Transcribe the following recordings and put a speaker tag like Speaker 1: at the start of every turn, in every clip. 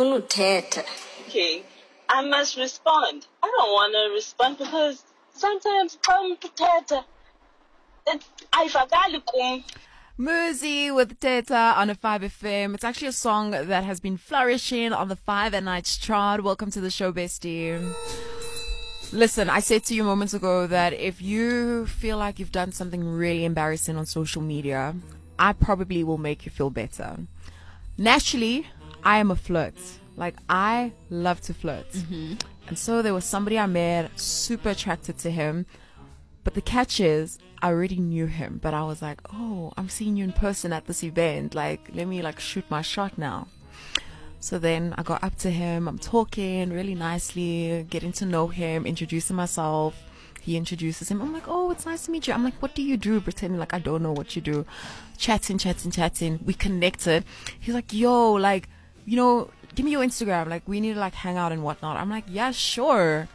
Speaker 1: ndifuna uthetha.
Speaker 2: Okay, I must respond. I don't want to respond because sometimes xa umuntu uthetha ayivakali kum.
Speaker 3: Muzi with Teta on a 5FM. It's actually a song that has been flourishing on the 5 at Nights chart. Welcome to the show, bestie. Listen, I said to you moments ago that if you feel like you've done something really embarrassing on social media, I probably will make you feel better. Naturally, I am a flirt. Like, I love to flirt. Mm-hmm. And so there was somebody I met, super attracted to him. But the catch is, I already knew him. But I was like, oh, I'm seeing you in person at this event. Like, let me shoot my shot now. So then I got up to him. I'm talking really nicely, getting to know him, introducing myself. He introduces him. I'm like, oh, it's nice to meet you. I'm like, what do you do? Pretending like I don't know what you do. Chatting. We connected. He's like, yo, give me your Instagram. Like, we need to hang out and whatnot. I'm like, yeah, sure.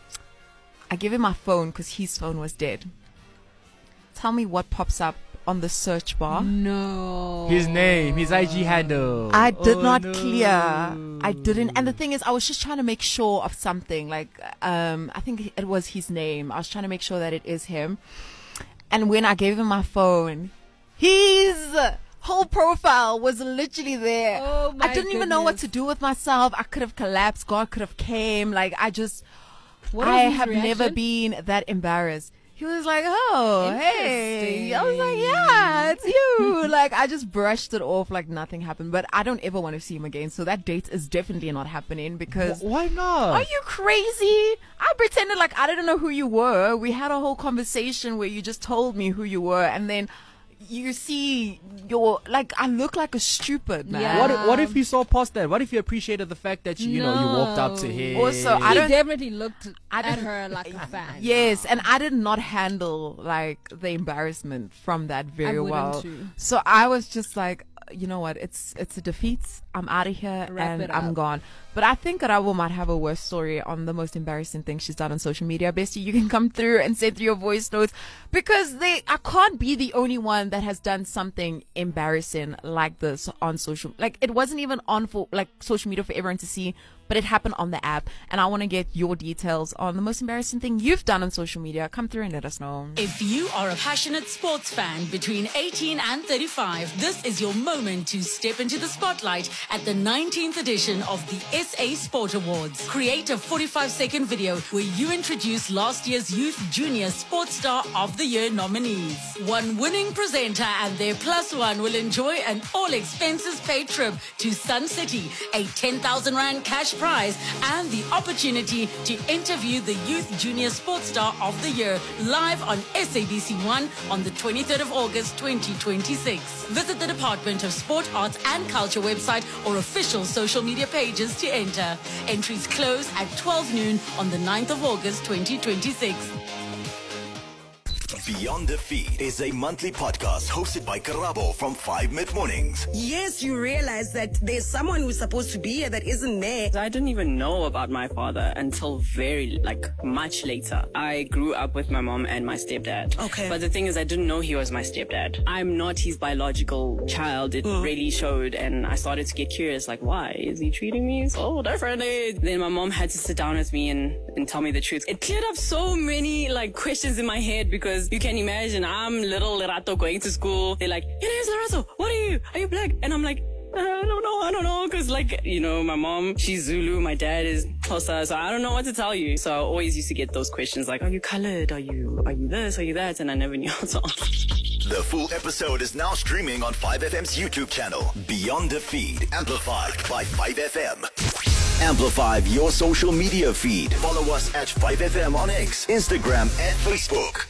Speaker 3: I give him my phone because his phone was dead. Tell me what pops up on the search bar.
Speaker 4: No.
Speaker 5: His name, his IG handle.
Speaker 3: I did not clear. I didn't. And the thing is, I was just trying to make sure of something. I think it was his name. I was trying to make sure that it is him. And when I gave him my phone, his whole profile was literally there.
Speaker 4: Oh my
Speaker 3: I didn't even know what to do with myself. I could have collapsed. God could have came. I have never been that embarrassed. He was like, oh, hey. I was like, yeah, it's you. I just brushed it off like nothing happened. But I don't ever want to see him again. So that date is definitely not happening because...
Speaker 5: Why not?
Speaker 3: Are you crazy? I pretended like I didn't know who you were. We had a whole conversation where you just told me who you were. And then you see I look like a stupid man.
Speaker 4: Yeah.
Speaker 5: What if you saw past that? What if you appreciated the fact that you walked up to him?
Speaker 3: Also,
Speaker 4: I definitely looked at her like a fan.
Speaker 3: Yes, and I did not handle the embarrassment from that very well.
Speaker 4: Too.
Speaker 3: So I was just like, you know what? It's a defeat. I'm out of here and I'm gone. But I think Karabo might have a worse story on the most embarrassing thing she's done on social media. Bestie, you can come through and send through your voice notes because I can't be the only one that has done something embarrassing like this on social. It wasn't even on for social media for everyone to see, but it happened on the app. And I want to get your details on the most embarrassing thing you've done on social media. Come through and let us know.
Speaker 6: If you are a passionate sports fan between 18 and 35, this is your moment to step into the spotlight at the 19th edition of the SA Sport Awards. Create a 45-second video where you introduce last year's Youth Junior Sports Star of the Year nominees. One winning presenter and their plus one will enjoy an all-expenses-paid trip to Sun City, a 10,000 Rand cash prize, and the opportunity to interview the Youth Junior Sports Star of the Year live on SABC1 on the 23rd of August 2026. Visit the Department of Sport, Arts and Culture website or official social media pages to enter. Entries close at 12 noon on the 9th of August 2026.
Speaker 7: Beyond the Feed is a monthly podcast hosted by Karabo from 5 Mid-Mornings.
Speaker 8: Yes, you realize that there's someone who's supposed to be here that isn't there.
Speaker 9: I didn't even know about my father until very, much later. I grew up with my mom and my stepdad.
Speaker 8: Okay.
Speaker 9: But the thing is, I didn't know he was my stepdad. I'm not his biological child. It really showed, and I started to get curious, why? Is he treating me so differently? Then my mom had to sit down with me and tell me the truth. It cleared up so many, questions in my head because you can imagine I'm little Lerato going to school. They're like, your name's Lerato. What are you? Are you black? And I'm like, I don't know. Cause my mom, she's Zulu. My dad is Xhosa. So I don't know what to tell you. So I always used to get those questions are you colored? Are you this? Are you that? And I never knew how to answer.
Speaker 7: The full episode is now streaming on 5FM's YouTube channel. Beyond the Feed, amplified by 5FM. Amplify your social media feed. Follow us at 5FM on X, Instagram, and Facebook.